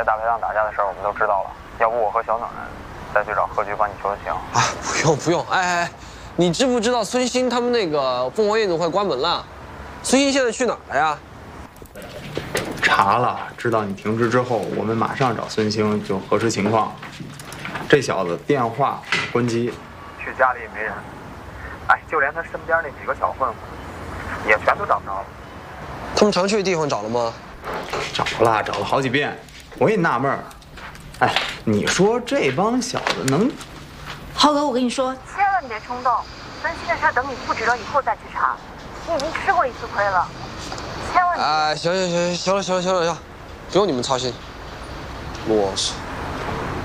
大排档打架的事儿我们都知道了，要不我和小暖再去找何局帮你求求情。 啊，不用，哎，你知不知道孙兴他们那个凤凰夜总会关门了？孙兴现在去哪儿了呀？ 查了，知道你停职之后，我们马上找孙兴就核实情况。这小子电话关机，去家里也没人，哎，就连他身边那几个小混混也全都找不着了。 他们常去的地方找了吗？ 找了好几遍，我也纳闷儿。哎，你说这帮小子能？ 浩哥，我跟你说， 千万别冲动，分析的事等你负职了以后再去查。你已经吃过一次亏了，千万。 哎，行了，不用你们操心，啰嗦。